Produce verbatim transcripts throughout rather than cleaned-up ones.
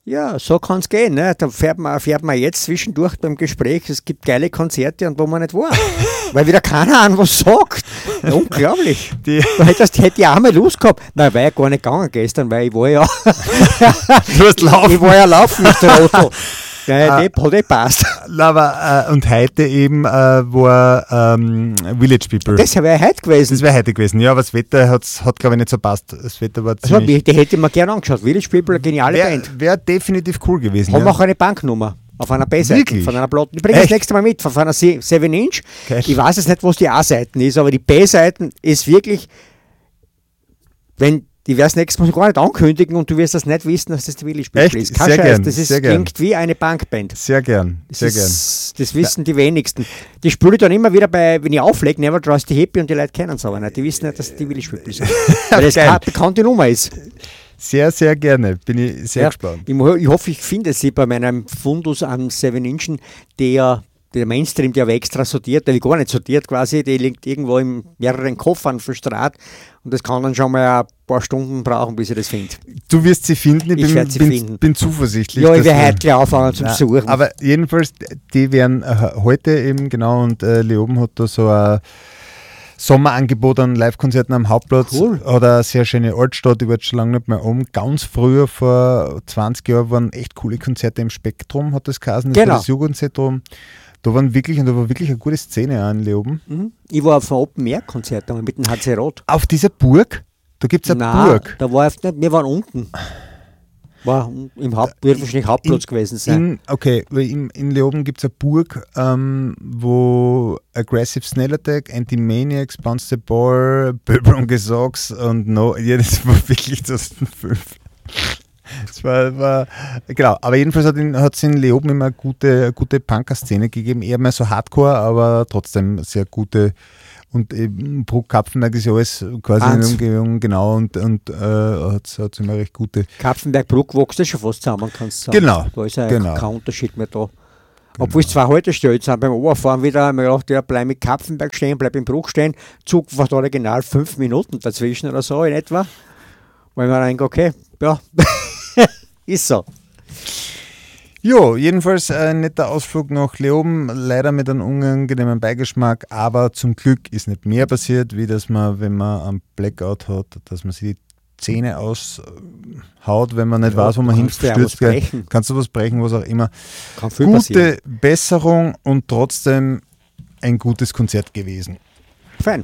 Ja, so kann es gehen. Ne? Da fährt man, fährt man jetzt zwischendurch beim Gespräch, es gibt geile Konzerte und wo man nicht war. Weil wieder keiner an was sagt. Ja, unglaublich. Die da hättest, hätte ich auch mal Lust gehabt. Nein, war ja gar nicht gegangen gestern, weil ich war ja du hast laufen. Ich war ja laufen mit der Auto. Ja, äh, hat eh passt. Aber, äh, und heute eben äh, war ähm, Village People. Das wäre heute gewesen. Das wäre heute gewesen, ja, aber das Wetter hat's, hat, glaube ich, nicht so passt. Das Wetter war also, ziemlich... Die hätte ich mir gerne angeschaut. Village People, eine geniale wär, Band. Wäre definitiv cool gewesen. Haben ja. auch eine Banknummer auf einer B-Seite, von einer Platte. Ich bringe das nächste Mal mit, von einer sieben Inch. Geil. Ich weiß jetzt nicht, was die A-Seiten ist, aber die B-Seiten ist wirklich, wenn ich werde das nächste Mal gar nicht ankündigen und du wirst das nicht wissen, dass das die Village People ist. Kein Sehr Scheiß, gern, das ist, sehr klingt gern. wie eine Bankband. Sehr gern, sehr das ist, gern. Das wissen ja. die wenigsten. Die spiele ich dann immer wieder bei, wenn ich auflege, Never Trust the Hippie und die Leute kennen es aber nicht. Die wissen nicht, dass die Village People sind. Weil das keine bekannte Nummer ist. Sehr, sehr gerne. Bin ich sehr ja, gespannt. Ich, ich hoffe, ich finde sie bei meinem Fundus an seven Inchen, der der Mainstream, der aber extra sortiert, der wird gar nicht sortiert quasi, der liegt irgendwo in mehreren Koffern verstrahlt und das kann dann schon mal ein paar Stunden brauchen, bis ich das finde. Du wirst sie finden, ich, ich bin, sie bin, finden. bin zuversichtlich. Ja, ich werde heute gleich anfangen zum ja, Suchen. Aber jedenfalls, die werden äh, heute eben, genau, und äh, Leoben hat da so ein Sommerangebot an Live-Konzerten am Hauptplatz. Cool. Hat eine sehr schöne Altstadt, ich war jetzt schon lange nicht mehr um. Ganz früher, vor zwanzig Jahren, waren echt coole Konzerte im Spektrum, hat das geheißen, das genau. war das Jugendzentrum. Da waren wirklich, und da war wirklich eine gute Szene an Leoben. Mhm. Ich war auf einem Open-Air-Konzert mit dem H C Roth. Auf dieser Burg? Da gibt es eine Nein, Burg. Da war ich nicht, wir waren unten. War im Haupt, wird wahrscheinlich Hauptplatz in, gewesen sein. In, okay, in, in Leoben gibt es eine Burg, ähm, wo Aggressive Snail Attack, Anti-Maniacs, Bounce the Ball, Böbel und Gesocks und no, ja, das war wirklich zweitausendfünf. Das war, war, genau, aber jedenfalls hat es in, in Leoben immer eine gute, gute Punker-Szene gegeben, eher mehr so Hardcore, aber trotzdem sehr gute. Und eben Bruck-Kapfenberg ist ja alles quasi Hans. in der Umgebung, genau, und, und äh, hat es immer recht gute. Kapfenberg-Bruck wächst das schon fast zusammen, kannst du sagen. Genau. Da ist ja genau. kein Unterschied mehr da. Genau. Obwohl es zwei Haltestellen sind, beim Oberfahren wieder, haben wir gedacht, ja, bleib mit Kapfenberg stehen, bleib im Bruck stehen, Zug war da original fünf Minuten dazwischen oder so in etwa. Weil man denkt, okay, ja, ist so. Jo, jedenfalls ein netter Ausflug nach Leoben, leider mit einem unangenehmen Beigeschmack, aber zum Glück ist nicht mehr passiert, wie dass man, wenn man einen Blackout hat, dass man sich die Zähne aushaut, wenn man nicht ja, weiß, wo man hinstürzt. Ja kannst du was brechen, was auch immer. Kann viel Gute passieren. Besserung und trotzdem ein gutes Konzert gewesen. Fein.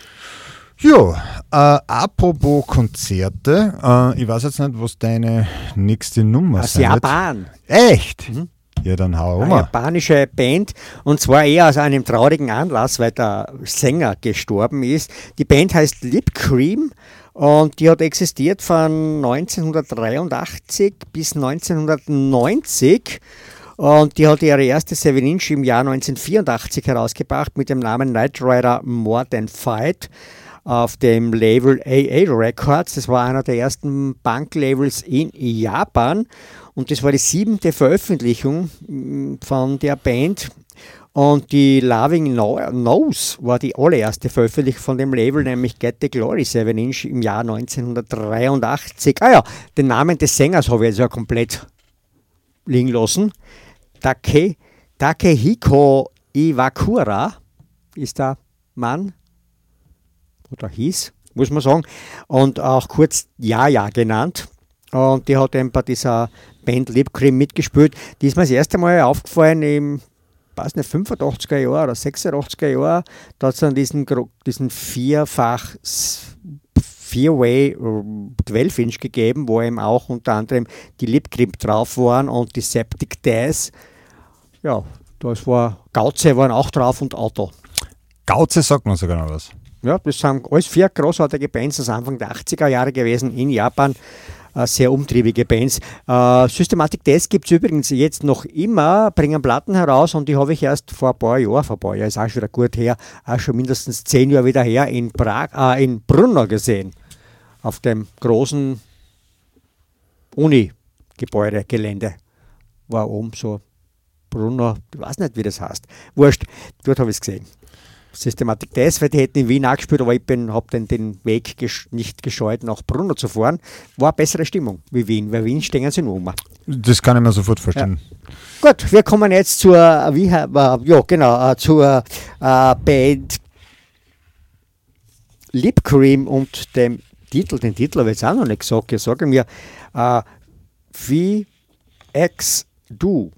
Ja, äh, apropos Konzerte, äh, ich weiß jetzt nicht, was deine nächste Nummer ist. Aus Japan. Echt? Mhm. Ja, dann hau Eine mal. japanische Band und zwar eher aus einem traurigen Anlass, weil der Sänger gestorben ist. Die Band heißt Lip Cream und die hat existiert von neunzehnhundertdreiundachtzig bis neunzehnhundertneunzig. Und die hat ihre erste seven Inch im Jahr neunzehnhundertvierundachtzig herausgebracht mit dem Namen Knight Rider More Than Fight auf dem Label A A Records. Das war einer der ersten Punk-Labels in Japan und das war die siebente Veröffentlichung von der Band. Und die Loving Knows war die allererste Veröffentlichung von dem Label, nämlich Get the Glory seven Inch im Jahr neunzehnhundertdreiundachtzig. Ah ja, den Namen des Sängers habe ich jetzt ja komplett liegen lassen. Take, Takehiko Iwakura ist der Mann, oder hieß, muss man sagen, und auch kurz Yaya genannt. Und die hat eben bei dieser Band Lip Cream mitgespielt. Die ist mir das erste Mal aufgefallen im, weiß nicht, fünfundachtziger Jahren oder sechsundachtziger Jahren. Da hat es dann diesen, diesen vierfach Vier-Way zwölf Inch gegeben, wo eben auch unter anderem die Lip Cream drauf waren und die Septic Days. Ja, das war Gauze waren auch drauf und Auto. Gauze sagt man sogar noch was. Ja, das sind alles vier großartige Bands aus Anfang der achtziger Jahre gewesen in Japan. Äh, sehr umtriebige Bands. Äh, Systematic Death gibt es übrigens jetzt noch immer, bringen Platten heraus und die habe ich erst vor ein paar Jahren, vor ein paar Jahren, ist auch schon wieder gut her, auch schon mindestens zehn Jahre wieder her, in, Prag, äh, in Brno gesehen. Auf dem großen Uni-Gebäude-Gelände. War oben so Brno, ich weiß nicht, wie das heißt. Wurscht, dort habe ich es gesehen. Systematik das, weil die hätten in Wien auch gespielt, aber ich habe den, den Weg gesch nicht gescheut, nach Brunno zu fahren. War eine bessere Stimmung wie Wien, weil Wien stehen sie nur um. Das kann ich mir sofort vorstellen. Ja. Gut, wir kommen jetzt zur, wie, äh, ja, genau, äh, zur äh, Band Lip Cream und dem Titel, den Titel habe ich jetzt auch noch nicht gesagt, ich sage mir, äh, wie ex du.